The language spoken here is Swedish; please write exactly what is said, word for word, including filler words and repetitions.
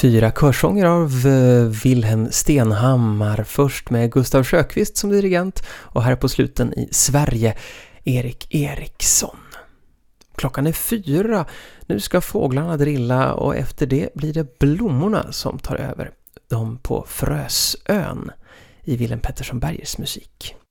Fyra körsånger av eh, Wilhelm Stenhammar, först med Gustav Sjöqvist som dirigent och här på sluten i Sverige Erik Eriksson. Klockan är fyra, nu ska fåglarna drilla och efter det blir det blommorna som tar över. De på Frösön i Willem Pettersson Bergers musik.